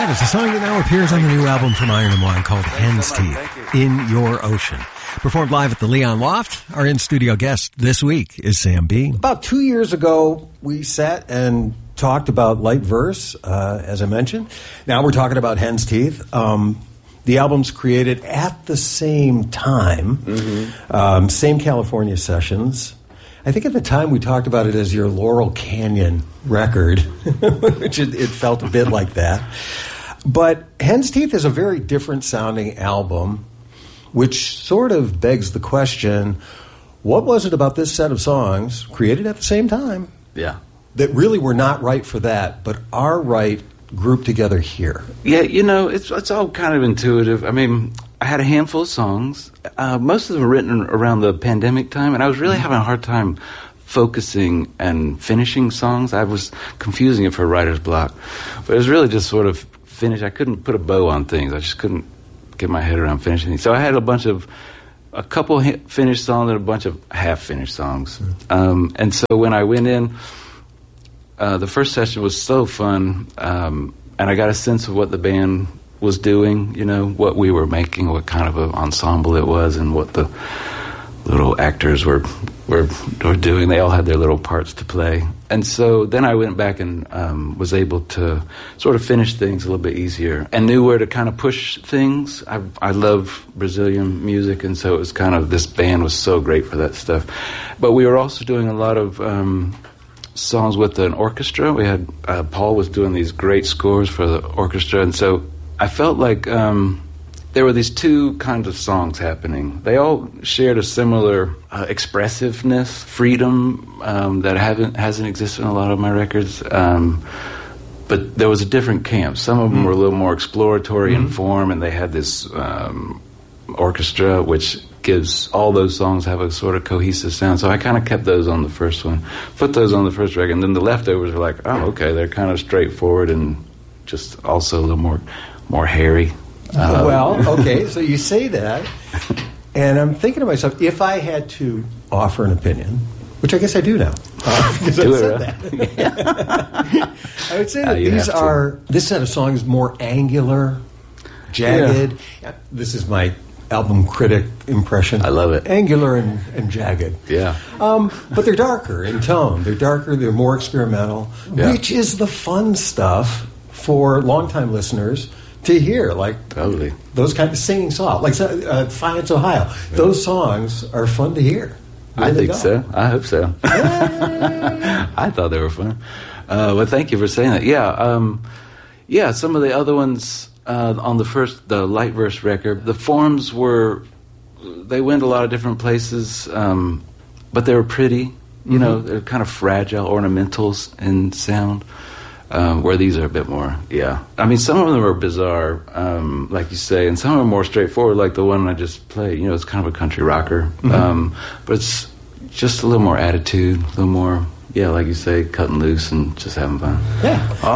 That is a song that now appears on the new album from Iron and Wine called Hen's Teeth, In Your Ocean. Performed live at the Leon Loft. Our in-studio guest this week is Sam B. About 2 years ago, we sat and talked about light verse, as I mentioned. Now we're talking about Hen's Teeth. The album's created at the same time, same California sessions. I think at the time we talked about it as your Laurel Canyon record, which it felt a bit like that. But Hen's Teeth is a very different sounding album, which sort of begs the question, what was it about this set of songs, created at the same time, that really were not right for that, but are right grouped together here? Yeah, you know, it's all kind of intuitive. I mean, I had a handful of songs. Most of them were written around the pandemic time, and I was really having a hard time focusing and finishing songs. I was confusing it for writer's block. But it was really just sort of finished. I couldn't put a bow on things. I just couldn't get my head around finishing things. So I had a couple finished songs and a bunch of half-finished songs. And so when I went in, the first session was so fun, and I got a sense of what the band was doing, you know, what we were making, what kind of an ensemble it was, and what the little actors were doing. They all had their little parts to play. And so then I went back and was able to sort of finish things a little bit easier and knew where to kind of push things. I love Brazilian music, and so it was kind of, this band was so great for that stuff. But we were also doing a lot of songs with an orchestra. We had Paul was doing these great scores for the orchestra, and so I felt like there were these two kinds of songs happening. They all shared a similar expressiveness, freedom that hasn't existed in a lot of my records. But there was a different camp. Some of them were a little more exploratory in form, and they had this orchestra, which gives all those songs have a sort of cohesive sound. So I kind of kept those on the first one, put those on the first record, and then the leftovers were like, oh, okay, they're kind of straightforward and just also a little more hairy. Well, okay, so you say that, and I'm thinking to myself, if I had to offer an opinion, which I guess I do now, because I said that. I would say that this set of songs more angular, jagged. Yeah. This is my album critic impression. I love it. Angular and jagged. Yeah. But they're darker in tone. They're darker, they're more experimental, which is the fun stuff for longtime listeners to hear, like totally those kind of singing songs, like Defiance, Ohio. Yeah. Those songs are fun to hear. I think so. I hope so. I thought they were fun. Well, thank you for saying that. Yeah, some of the other ones on the light verse record, the forms they went a lot of different places, but they were pretty. You know, they're kind of fragile ornamentals in sound. Where these are a bit more, I mean, some of them are bizarre, like you say, and some are more straightforward, like the one I just played. You know, it's kind of a country rocker, but it's just a little more attitude, a little more, like you say, cutting loose and just having fun. Yeah.